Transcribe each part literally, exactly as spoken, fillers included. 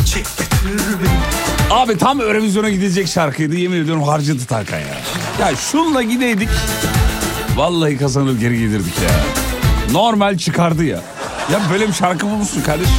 çek getir beni. Abi tam Eurovizyona gidecek şarkıydı, yemin ediyorum harcadı Tarkan ya. Ya şunla gideydik, vallahi kazanır geri gelirdik ya. Normal çıkardı ya. Ya böyle bir şarkı bulmuşsun kardeşim.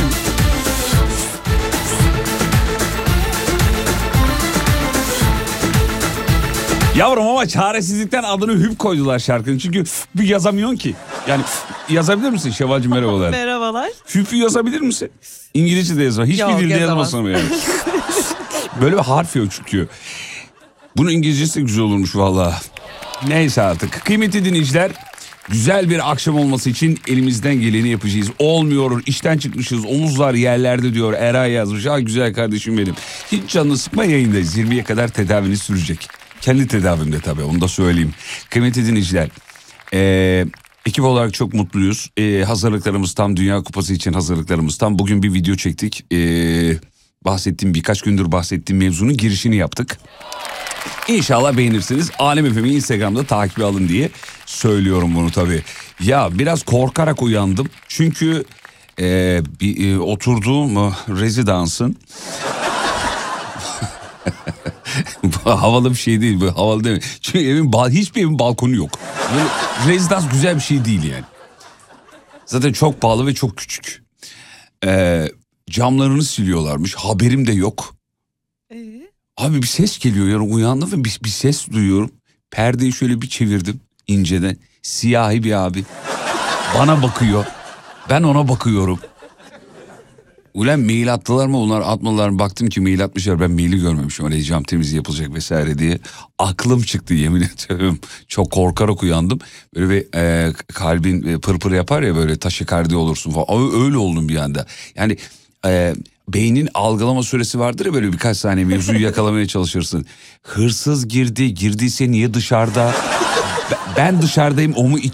Yavrum ama çaresizlikten adını Hüp koydular şarkının. Çünkü bir yazamıyorsun ki. Yani yazabilir misin Şevvalcığım, merhabalar. Merhabalar. Hüp'ü yazabilir misin? İngilizce de yazma. Hiçbir Yok, dilde yazamam. yazmasın ama yani. Böyle bir harf yok çünkü. Bunun İngilizcesi de güzel olurmuş vallahi. Neyse artık. Kıymetli dinleyiciler, güzel bir akşam olması için elimizden geleni yapacağız. Olmuyor, işten çıkmışız, omuzlar yerlerde diyor Eray yazmış. Ah güzel kardeşim benim. Hiç canını sıkma, yayındayız. yirmiye kadar tedaviniz sürecek. Kendi tedavimde tabii, onu da söyleyeyim. Kıymetli dinleyiciler, ee, ekip olarak çok mutluyuz. Ee, hazırlıklarımız tam, Dünya Kupası için hazırlıklarımız tam. Bugün bir video çektik. Ee, bahsettiğim, birkaç gündür bahsettiğim mevzunun girişini yaptık. İnşallah beğenirsiniz. Alem F M'i Instagram'da takibi alın diye söylüyorum bunu tabii. Ya biraz korkarak uyandım. Çünkü e, bir, e, oturduğum rezidansın... havalı bir şey değil, böyle havalı değil. Çünkü evin, hiçbir evin balkonu yok. Böyle rezidans güzel bir şey değil yani. Zaten çok pahalı ve çok küçük. Ee, camlarını siliyorlarmış, haberim de yok. Ee? Abi bir ses geliyor, yani uyandım ve bir, bir ses duyuyorum. Perdeyi şöyle bir çevirdim inceden. Siyahi bir abi bana bakıyor, ben ona bakıyorum. Ulan mail attılar mı, onlar atmadılar mı? Baktım ki mail atmışlar, ben maili görmemişim. Öyle cam temizliği yapılacak vesaire diye. Aklım çıktı, yemin ediyorum. Çok korkarak uyandım. Böyle bir e, kalbin e, pırpır yapar ya, böyle taşikardi olursun falan. Öyle oldum bir anda. Yani e, beynin algılama süresi vardır ya, böyle birkaç saniye mevzuyu yakalamaya çalışırsın. Hırsız girdi, girdiyse niye dışarıda? Ben dışarıdayım, o mu